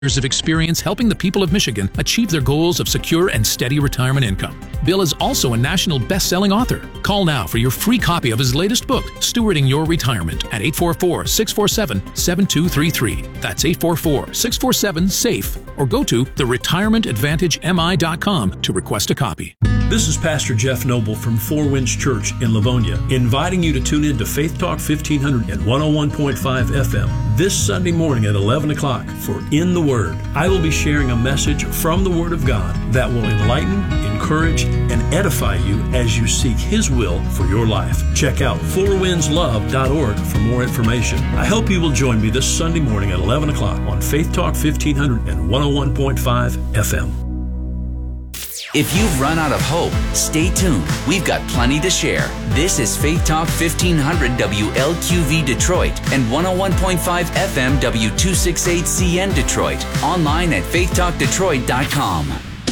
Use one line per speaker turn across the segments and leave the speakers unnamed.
Years of experience helping the people of Michigan achieve their goals of secure and steady retirement income. Bill is also a national best-selling author. Call now for your free copy of his latest book, Stewarding Your Retirement, at 844-647-7233. That's 844-647-SAFE. Or go to theretirementadvantagemi.com to request a copy.
This is Pastor Jeff Noble from Four Winds Church in Livonia, inviting you to tune in to Faith Talk 1500 and 101.5 FM this Sunday morning at 11 o'clock for In the Word. I will be sharing a message from the Word of God that will enlighten, encourage, and edify you as you seek His will for your life. Check out fourwindslove.org for more information. I hope you will join me this Sunday morning at 11 o'clock on Faith Talk 1500 and 101.5 FM.
If you've run out of hope, stay tuned. We've got plenty to share. This is Faith Talk 1500 WLQV Detroit and 101.5 FM W268CN Detroit. Online at faithtalkdetroit.com.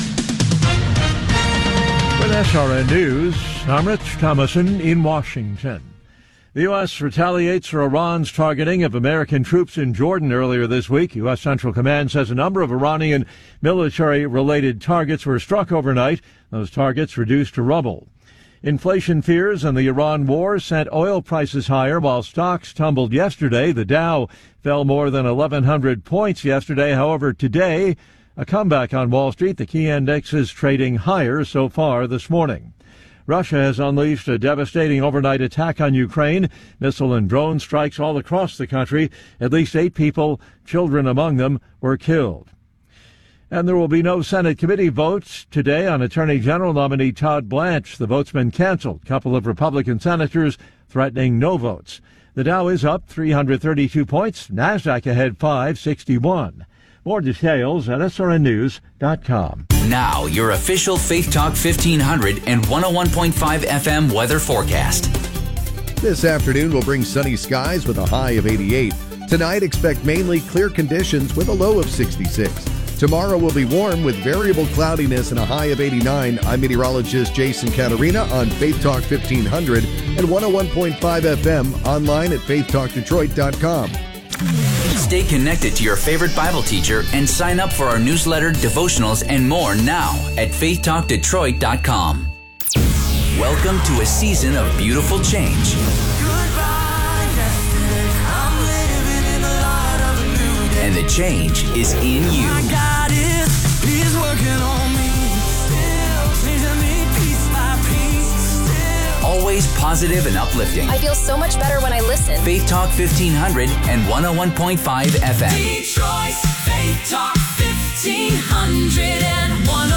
With SRN News, I'm Rich Thomason in Washington. The U.S. retaliates for Iran's targeting of American troops in Jordan earlier this week. U.S. Central Command says a number of Iranian military-related targets were struck overnight. Those targets reduced to rubble. Inflation fears and the Iran war sent oil prices higher while stocks tumbled yesterday. The Dow fell more than 1,100 points yesterday. However, today, a comeback on Wall Street. The key index is trading higher so far this morning. Russia has unleashed a devastating overnight attack on Ukraine. Missile and drone strikes all across the country. At least 8 people, children among them, were killed. And there will be no Senate committee votes today on Attorney General nominee Todd Blanche. The vote's been canceled. A couple of Republican senators threatening no votes. The Dow is up 332 points. NASDAQ ahead 561. More details at srnnews.com.
Now, your official Faith Talk 1500 and 101.5 FM weather forecast.
This afternoon will bring sunny skies with a high of 88. Tonight, expect mainly clear conditions with a low of 66. Tomorrow will be warm with variable cloudiness and a high of 89. I'm meteorologist Jason Caterina on Faith Talk 1500 and 101.5 FM, online at faithtalkdetroit.com.
Stay connected to your favorite Bible teacher and sign up for our newsletter, devotionals, and more now at faithtalkdetroit.com. Welcome to a season of beautiful change. And the change is in you. Always positive and uplifting.
I feel so much better when I listen.
Faith Talk 1500 and 101.5 FM.
Detroit, Faith Talk 1500 and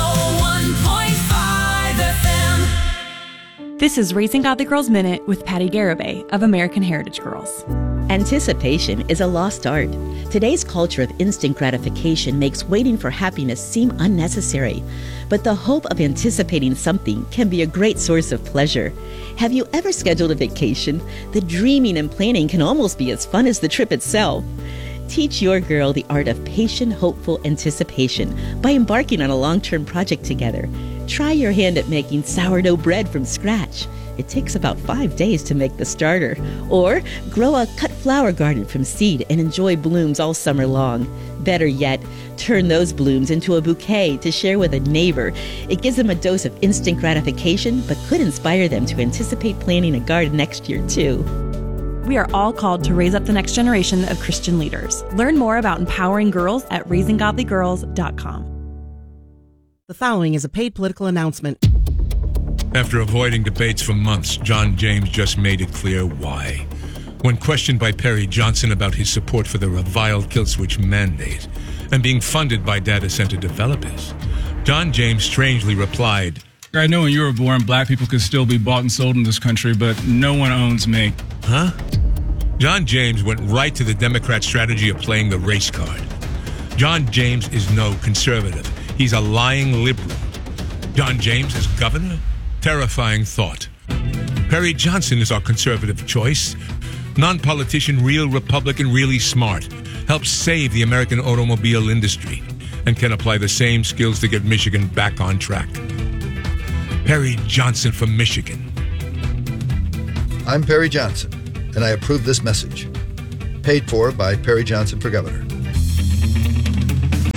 101.5 FM.
This is Raising Godly Girls Minute with Patty Garibay of American Heritage Girls.
Anticipation is a lost art. Today's culture of instant gratification makes waiting for happiness seem unnecessary. But the hope of anticipating something can be a great source of pleasure. Have you ever scheduled a vacation? The dreaming and planning can almost be as fun as the trip itself. Teach your girl the art of patient, hopeful anticipation by embarking on a long-term project together. Try your hand at making sourdough bread from scratch. It takes about 5 days to make the starter. Or grow a cut flower garden from seed and enjoy blooms all summer long. Better yet, turn those blooms into a bouquet to share with a neighbor. It gives them a dose of instant gratification, but could inspire them to anticipate planting a garden next year, too.
We are all called to raise up the next generation of Christian leaders. Learn more about empowering girls at raisinggodlygirls.com.
The following is a paid political announcement.
After avoiding debates for months, John James just made it clear why. When questioned by Perry Johnson about his support for the reviled kill switch mandate and being funded by data center developers, John James strangely replied,
I know when you were born, black people could still be bought and sold in this country, but no one owns me.
Huh? John James went right to the Democrat strategy of playing the race card. John James is no conservative. He's a lying liberal. John James as governor? Terrifying thought. Perry Johnson is our conservative choice. Non-politician, real Republican, really smart. Helps save the American automobile industry and can apply the same skills to get Michigan back on track. Perry Johnson from Michigan.
I'm Perry Johnson, and I approve this message. Paid for by Perry Johnson for Governor.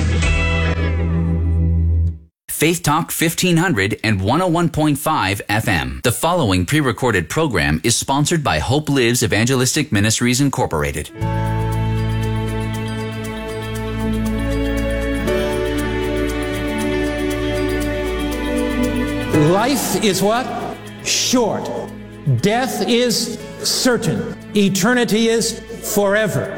Faith Talk 1500 and 101.5 FM. The following pre-recorded program is sponsored by Hope Lives Evangelistic Ministries Incorporated.
Life is what? Short. Death is certain. Eternity is forever.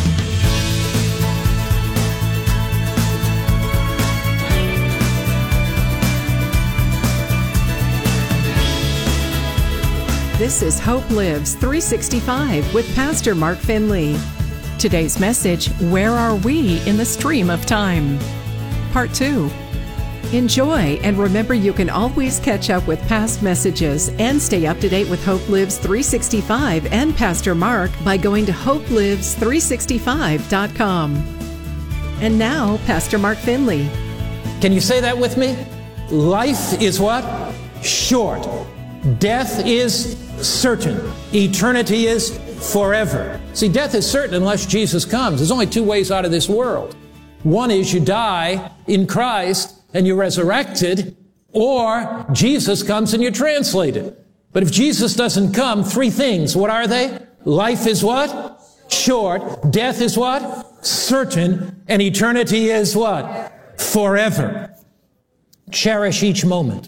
This is Hope Lives 365 with Pastor Mark Finley. Today's message, Where Are We in the Stream of Time? Part 2. Enjoy, and remember you can always catch up with past messages and stay up to date with Hope Lives 365 and Pastor Mark by going to hopelives365.com. And now, Pastor Mark Finley.
Can you say that with me? Life is what? Short. Death is certain. Eternity is forever. See, death is certain unless Jesus comes. There's only two ways out of this world. One is you die in Christ and you're resurrected, or Jesus comes and you're translated. But if Jesus doesn't come, three things. What are they? Life is what? Short. Death is what? Certain. And eternity is what? Forever. Cherish each moment.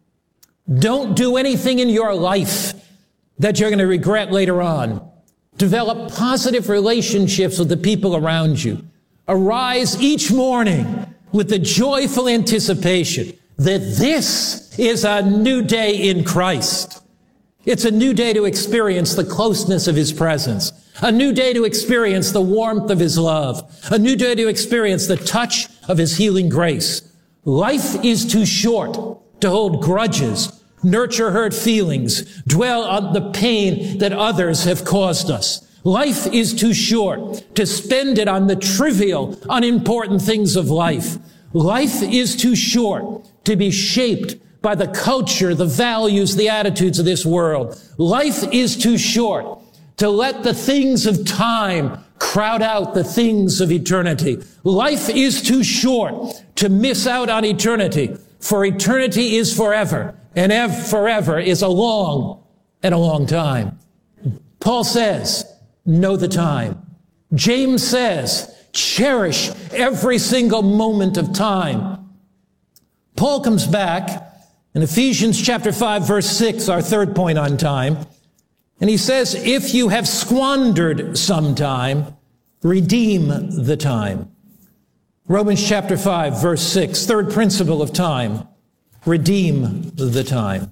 Don't do anything in your life that you're going to regret later on. Develop positive relationships with the people around you. Arise each morning with the joyful anticipation that this is a new day in Christ. It's a new day to experience the closeness of His presence. A new day to experience the warmth of His love. A new day to experience the touch of His healing grace. Life is too short to hold grudges, nurture hurt feelings, dwell on the pain that others have caused us. Life is too short to spend it on the trivial, unimportant things of life. Life is too short to be shaped by the culture, the values, the attitudes of this world. Life is too short to let the things of time crowd out the things of eternity. Life is too short to miss out on eternity, for eternity is forever, and forever is a long time. Paul says, know the time. James says, cherish every single moment of time. Paul comes back in Ephesians chapter 5, verse 6, our third point on time, and he says, if you have squandered some time, redeem the time. Romans chapter 5, verse 6, third principle of time, redeem the time.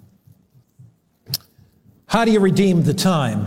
How do you redeem the time?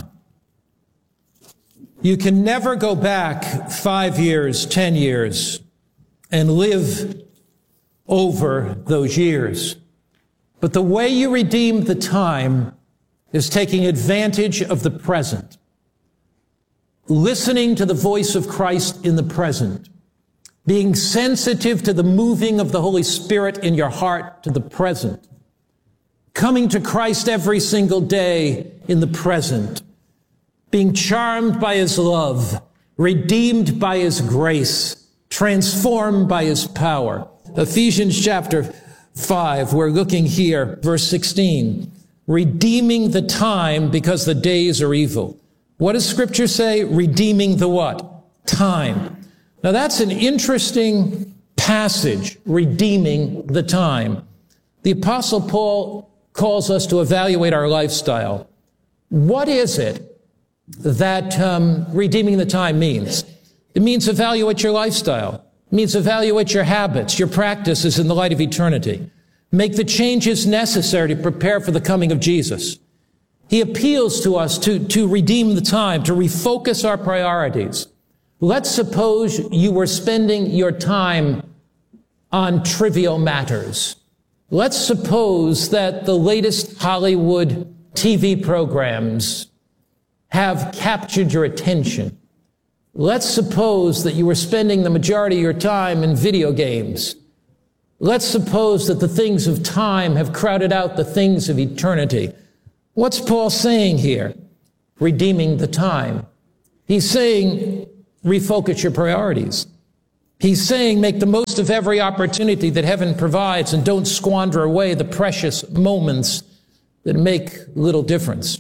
You can never go back 5 years, 10 years, and live over those years. But the way you redeem the time is taking advantage of the present, listening to the voice of Christ in the present, being sensitive to the moving of the Holy Spirit in your heart to the present, coming to Christ every single day in the present, being charmed by His love, redeemed by His grace, transformed by His power. Ephesians chapter 5, we're looking here, verse 16, redeeming the time because the days are evil. What does Scripture say? Redeeming the what? Time. Now that's an interesting passage, redeeming the time. The Apostle Paul calls us to evaluate our lifestyle. What is it that redeeming the time means? It means evaluate your lifestyle. It means evaluate your habits, your practices in the light of eternity. Make the changes necessary to prepare for the coming of Jesus. He appeals to us to redeem the time, to refocus our priorities. Let's suppose you were spending your time on trivial matters. Let's suppose that the latest Hollywood TV programs have captured your attention. Let's suppose that you were spending the majority of your time in video games. Let's suppose that the things of time have crowded out the things of eternity. What's Paul saying here? Redeeming the time. He's saying, refocus your priorities. He's saying make the most of every opportunity that heaven provides and don't squander away the precious moments that make little difference.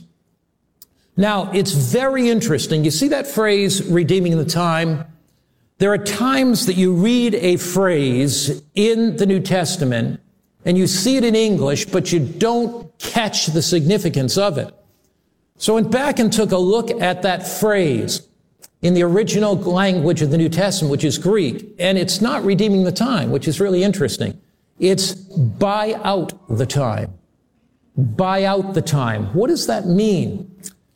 Now, it's very interesting. You see that phrase, redeeming the time? There are times that you read a phrase in the New Testament and you see it in English, but you don't catch the significance of it. So I went back and took a look at that phrase in the original language of the New Testament, which is Greek, and it's not redeeming the time, which is really interesting. It's buy out the time. Buy out the time. What does that mean?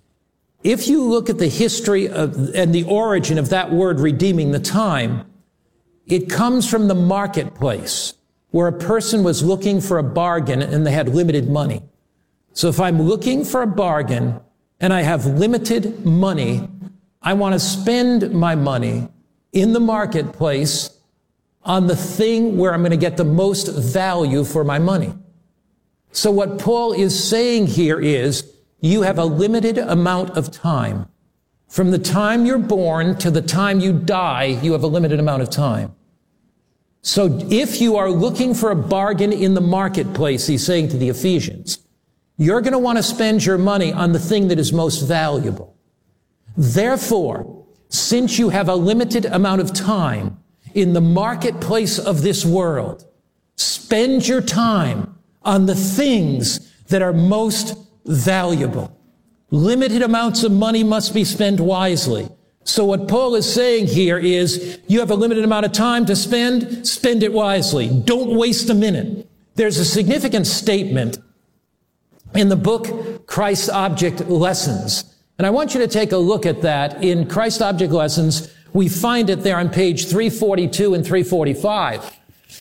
If you look at the history and the origin of that word, redeeming the time, it comes from the marketplace, where a person was looking for a bargain and they had limited money. So if I'm looking for a bargain and I have limited money, I want to spend my money in the marketplace on the thing where I'm going to get the most value for my money. So what Paul is saying here is, you have a limited amount of time. From the time you're born to the time you die, you have a limited amount of time. So if you are looking for a bargain in the marketplace, he's saying to the Ephesians, you're going to want to spend your money on the thing that is most valuable. Therefore, since you have a limited amount of time in the marketplace of this world, spend your time on the things that are most valuable. Limited amounts of money must be spent wisely. So what Paul is saying here is, you have a limited amount of time to spend it wisely. Don't waste a minute. There's a significant statement in the book Christ Object Lessons. And I want you to take a look at that. In Christ Object Lessons, we find it there on page 342 and 345.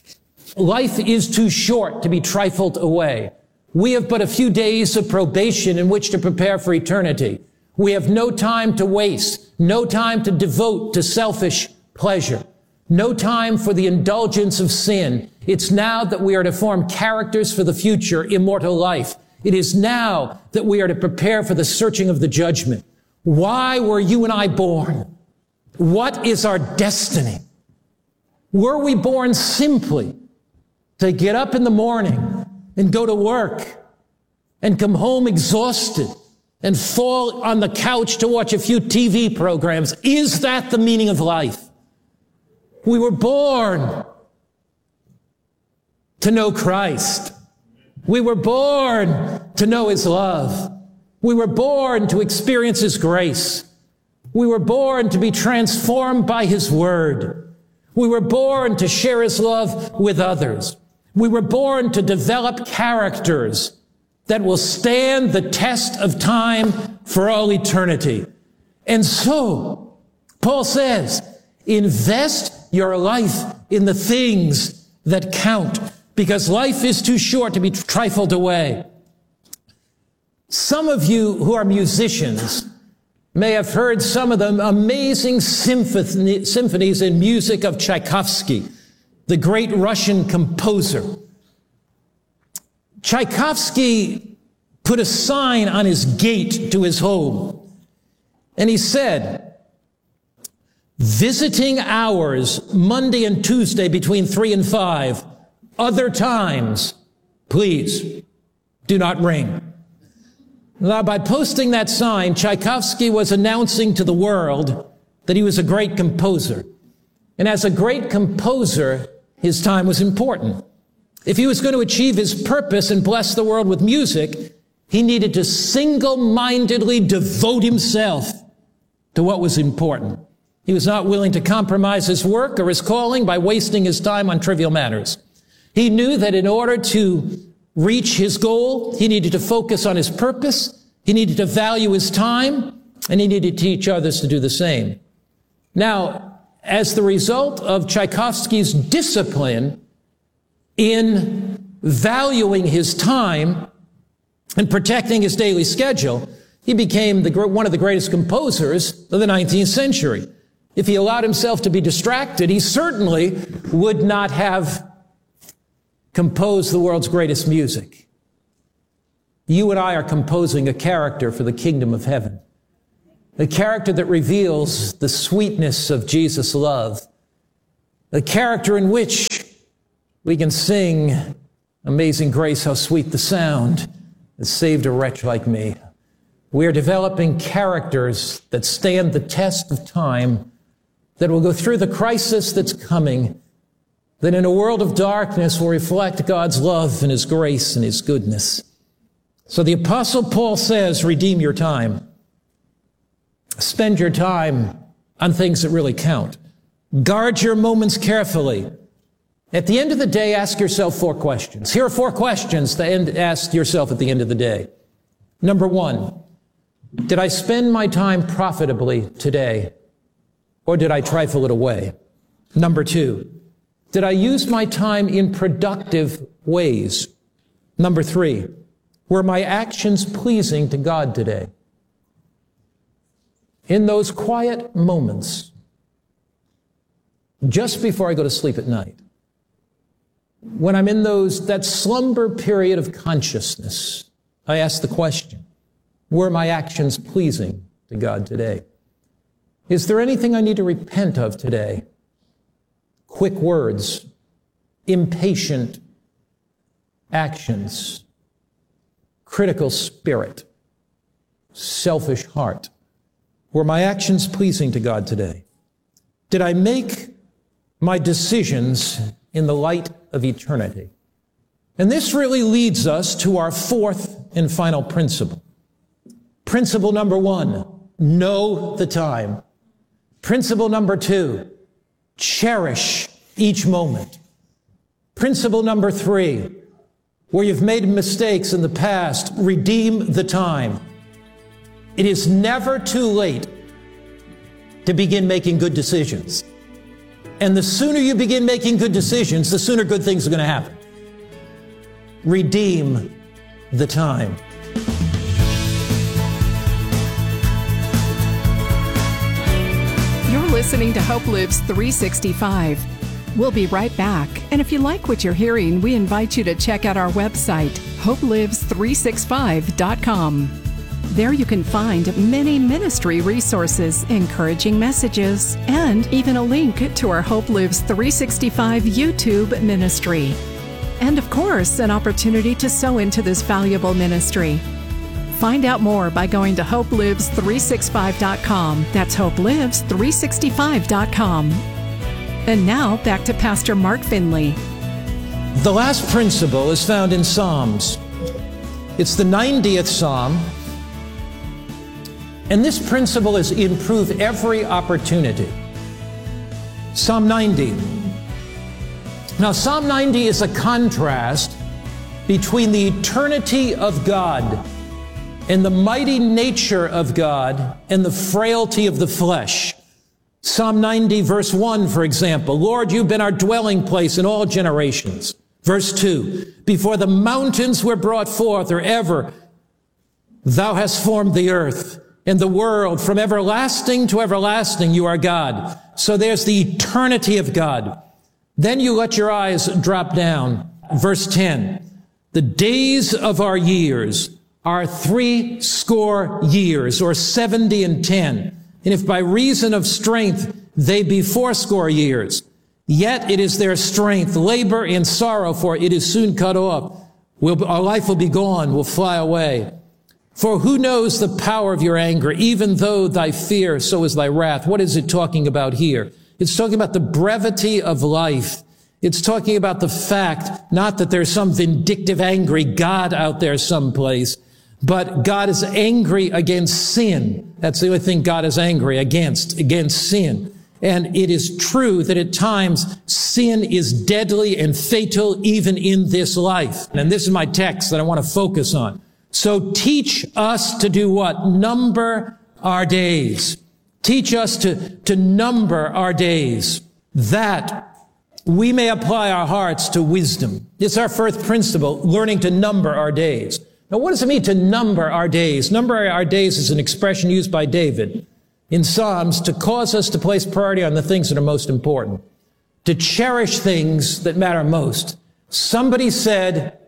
Life is too short to be trifled away. We have but a few days of probation in which to prepare for eternity. We have no time to waste, no time to devote to selfish pleasure, no time for the indulgence of sin. It's now that we are to form characters for the future, immortal life. It is now that we are to prepare for the searching of the judgment. Why were you and I born? What is our destiny? Were we born simply to get up in the morning and go to work and come home exhausted and fall on the couch to watch a few TV programs? Is that the meaning of life? We were born to know Christ. We were born to know His love. We were born to experience His grace. We were born to be transformed by His word. We were born to share His love with others. We were born to develop characters that will stand the test of time for all eternity. And so, Paul says, invest your life in the things that count, because life is too short to be trifled away. Some of you who are musicians may have heard some of the amazing symphonies and music of Tchaikovsky, the great Russian composer. Tchaikovsky put a sign on his gate to his home, and he said, visiting hours Monday and Tuesday between 3 and 5. Other times, please do not ring. Now, by posting that sign, Tchaikovsky was announcing to the world that he was a great composer. And as a great composer, his time was important. If he was going to achieve his purpose and bless the world with music, he needed to single-mindedly devote himself to what was important. He was not willing to compromise his work or his calling by wasting his time on trivial matters. He knew that in order to reach his goal, he needed to focus on his purpose, he needed to value his time, and he needed to teach others to do the same. Now, as the result of Tchaikovsky's discipline in valuing his time and protecting his daily schedule, he became one of the greatest composers of the 19th century. If he allowed himself to be distracted, he certainly would not have composed the world's greatest music. You and I are composing a character for the kingdom of heaven, a character that reveals the sweetness of Jesus' love a character in which we can sing, "Amazing Grace, how sweet the sound that saved a wretch like me." We are developing characters that stand the test of time, that will go through the crisis that's coming, that in a world of darkness will reflect God's love and His grace and His goodness. So the Apostle Paul says, redeem your time. Spend your time on things that really count. Guard your moments carefully. At the end of the day, ask yourself 4 questions. Here are 4 questions to ask yourself at the end of the day. Number 1, did I spend my time profitably today, or did I trifle it away? Number 2, did I use my time in productive ways? Number 3, were my actions pleasing to God today? In those quiet moments, just before I go to sleep at night, when I'm in that slumber period of consciousness, I ask the question, were my actions pleasing to God today? Is there anything I need to repent of today? Quick words, impatient actions, critical spirit, selfish heart. Were my actions pleasing to God today? Did I make my decisions in the light of eternity? And this really leads us to our 4th and final principle. Principle number 1, know the time. Principle number 2, cherish each moment. Principle number 3, where you've made mistakes in the past, redeem the time. It is never too late to begin making good decisions. And the sooner you begin making good decisions, the sooner good things are going to happen. Redeem the time.
You're listening to Hope Lives 365. We'll be right back. And if you like what you're hearing, we invite you to check out our website, hopelives365.com. There you can find many ministry resources, encouraging messages, and even a link to our Hope Lives 365 YouTube ministry. And of course, an opportunity to sow into this valuable ministry. Find out more by going to hopelives365.com. That's hopelives365.com. And now back to Pastor Mark Finley.
The last principle is found in Psalms. It's the 90th Psalm. And this principle is improve every opportunity. Psalm 90. Now, Psalm 90 is a contrast between the eternity of God and the mighty nature of God and the frailty of the flesh. Psalm 90, verse 1, for example, Lord, you've been our dwelling place in all generations. Verse 2, before the mountains were brought forth, or ever, thou hast formed the earth and the world. From everlasting to everlasting, you are God. So there's the eternity of God. Then you let your eyes drop down. Verse 10, the days of our years are 60 years, or 70 and 10. And if by reason of strength they be 80 years, yet it is their strength, labor and sorrow, for it is soon cut off. Our life will be gone, will fly away. For who knows the power of your anger? Even though thy fear, so is thy wrath. What is it talking about here? It's talking about the brevity of life. It's talking about the fact, not that there's some vindictive, angry God out there someplace, but God is angry against sin. That's the only thing God is angry against sin. And it is true that at times sin is deadly and fatal even in this life. And this is my text that I want to focus on. So teach us to do what? Number our days. Teach us to number our days, that we may apply our hearts to wisdom. It's our first principle, learning to number our days. Now, what does it mean to number our days? Number our days is an expression used by David in Psalms to cause us to place priority on the things that are most important, to cherish things that matter most. Somebody said,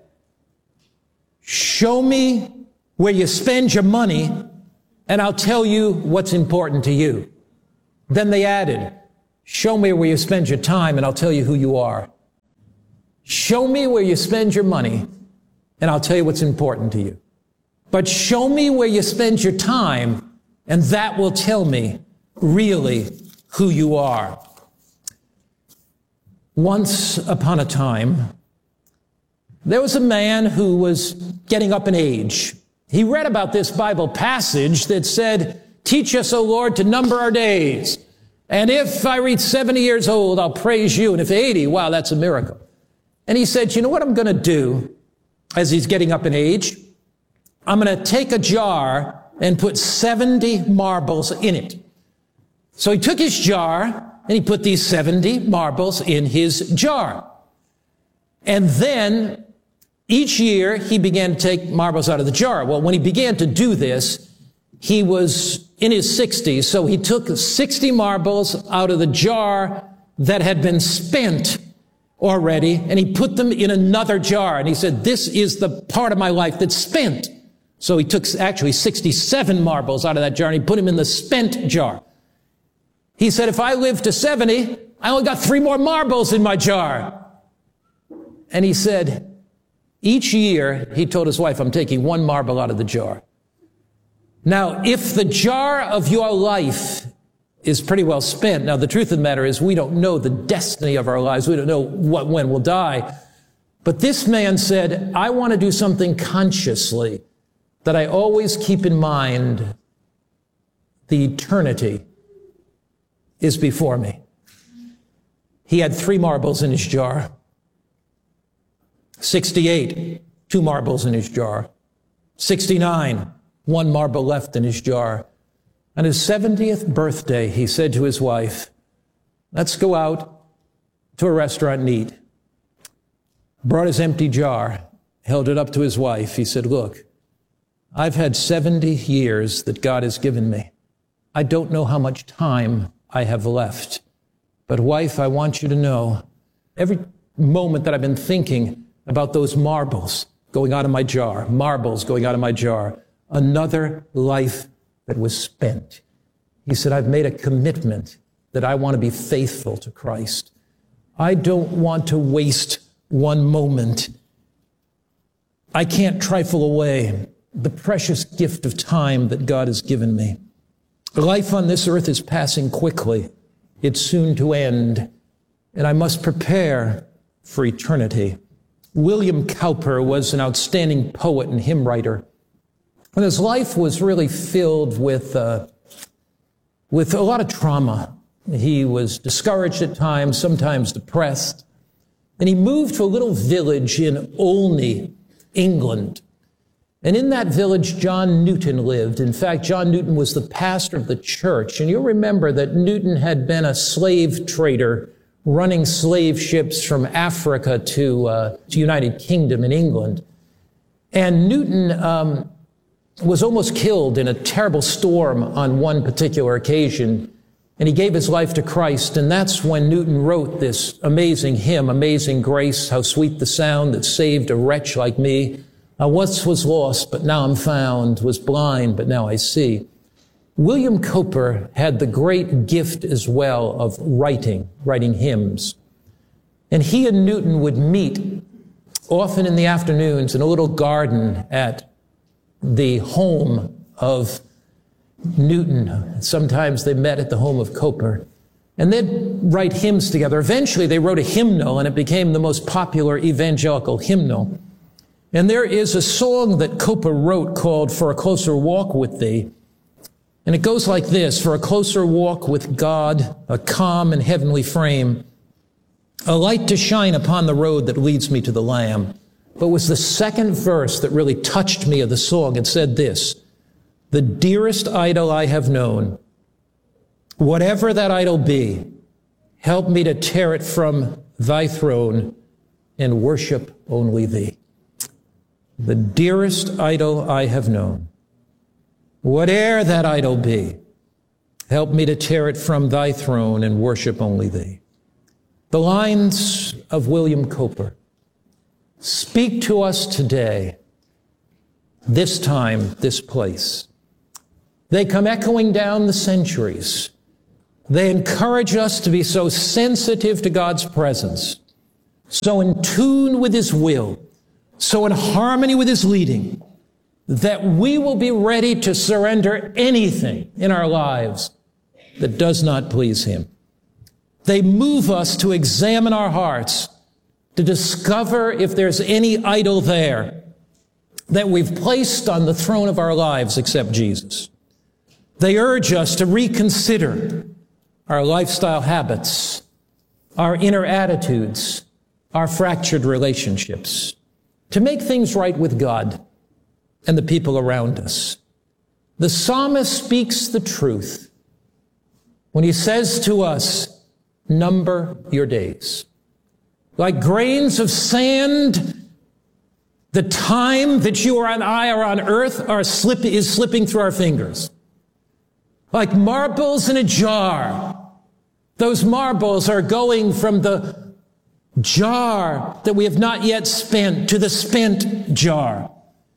show me where you spend your money, and I'll tell you what's important to you. Then they added, Show me where you spend your time and I'll tell you who you are. Show me where you spend your money and I'll tell you what's important to you. But show me where you spend your time and that will tell me really who you are. Once upon a time, there was a man who was getting up in age. He read about this Bible passage that said, "Teach us, O Lord, to number our days. And if I reach 70 years old, I'll praise you. And if 80, wow, that's a miracle." And he said, you know what I'm going to do as he's getting up in age? I'm going to take a jar and put 70 marbles in it. So he took his jar and he put these 70 marbles in his jar. And then each year he began to take marbles out of the jar. Well, when he began to do this, he was in his 60s. So he took 60 marbles out of the jar that had been spent already, and he put them in another jar. And he said, this is the part of my life that's spent. So he took actually 67 marbles out of that jar and he put them in the spent jar. He said, if I live to 70, I only got 3 more marbles in my jar. And he said, each year, he told his wife, I'm taking 1 marble out of the jar. Now, if the jar of your life is pretty well spent, now the truth of the matter is we don't know the destiny of our lives. We don't know when we'll die. But this man said, I want to do something consciously that I always keep in mind the eternity is before me. He had 3 marbles in his jar. 68, 2 marbles in his jar. 69, 1 marble left in his jar. On his 70th birthday, he said to his wife, let's go out to a restaurant and eat. Brought his empty jar, held it up to his wife. He said, look, I've had 70 years that God has given me. I don't know how much time I have left. But wife, I want you to know, every moment that I've been thinking about those marbles going out of my jar, marbles going out of my jar, another life that was spent. He said, I've made a commitment that I want to be faithful to Christ. I don't want to waste one moment. I can't trifle away the precious gift of time that God has given me. Life on this earth is passing quickly. It's soon to end, and I must prepare for eternity. William Cowper was an outstanding poet and hymn writer, and his life was really filled with a lot of trauma. He was discouraged at times, sometimes depressed, and he moved to a little village in Olney, England. And in that village, John Newton lived. In fact, John Newton was the pastor of the church. And you'll remember that Newton had been a slave trader running slave ships from Africa to United Kingdom in England. And Newton was almost killed in a terrible storm on one particular occasion. And he gave his life to Christ. And that's when Newton wrote this amazing hymn, Amazing Grace, how sweet the sound that saved a wretch like me. I once was lost, but now I'm found, was blind, but now I see. William Cowper had the great gift as well of writing hymns. And he and Newton would meet often in the afternoons in a little garden at the home of Newton. Sometimes they met at the home of Cowper. And they'd write hymns together. Eventually they wrote a hymnal, and it became the most popular evangelical hymnal. And there is a song that Cowper wrote called For a Closer Walk with Thee. And it goes like this: for a closer walk with God, a calm and heavenly frame, a light to shine upon the road that leads me to the Lamb. But it was the second verse that really touched me of the song. It said this: the dearest idol I have known, whatever that idol be, help me to tear it from thy throne and worship only thee. The dearest idol I have known, whate'er that idol be, help me to tear it from thy throne and worship only thee. The lines of William Cowper speak to us today, this time, this place. They come echoing down the centuries They encourage us to be so sensitive to God's presence, so in tune with His will, so in harmony with His leading, that we will be ready to surrender anything in our lives that does not please Him. They move us to examine our hearts, to discover if there's any idol there that we've placed on the throne of our lives except Jesus. They urge us to reconsider our lifestyle habits, our inner attitudes, our fractured relationships, to make things right with God and the people around us. The psalmist speaks the truth when he says to us, number your days. Like grains of sand, the time that you and I are on earth is slipping through our fingers. Like marbles in a jar. Those marbles are going from the jar that we have not yet spent to the spent jar.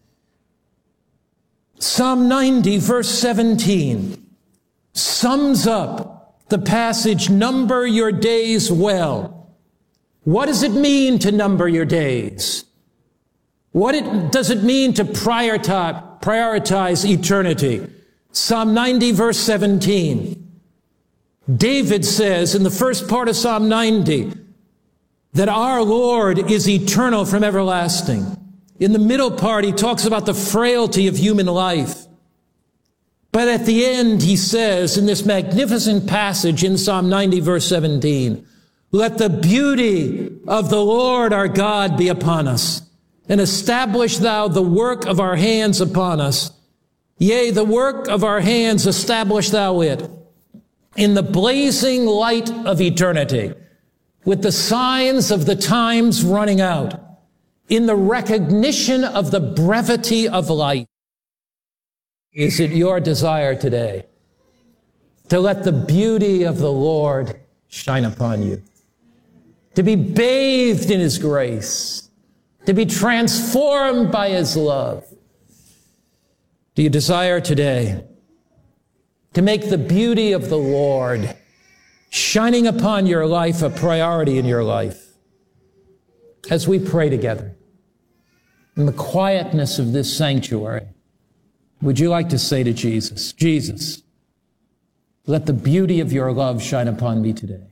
Psalm 90, verse 17, sums up the passage, number your days well. What does it mean to number your days? Does it mean to prioritize eternity? Psalm 90, verse 17. David says in the first part of Psalm 90 that our Lord is eternal from everlasting. In the middle part, he talks about the frailty of human life. But at the end, he says in this magnificent passage in Psalm 90, verse 17, let the beauty of the Lord our God be upon us, and establish thou the work of our hands upon us. Yea, the work of our hands establish thou it in the blazing light of eternity, with the signs of the times running out, in the recognition of the brevity of life. Is it your desire today to let the beauty of the Lord shine upon you, to be bathed in His grace, to be transformed by His love? Do you desire today to make the beauty of the Lord shining upon your life a priority in your life? As we pray together in the quietness of this sanctuary, would you like to say to Jesus, Jesus, let the beauty of your love shine upon me today.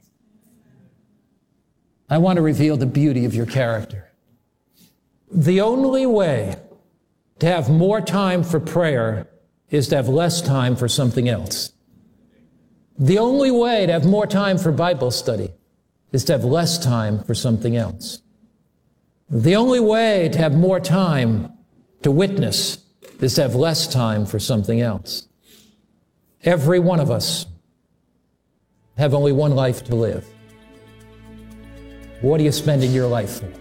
I want to reveal the beauty of your character. The only way to have more time for prayer is to have less time for something else. The only way to have more time for Bible study is to have less time for something else. The only way to have more time to witness is to have less time for something else. Every one of us have only one life to live. What are you spending your life for?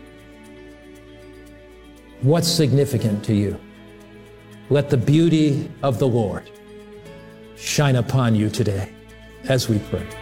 What's significant to you? Let the beauty of the Lord shine upon you today as we pray.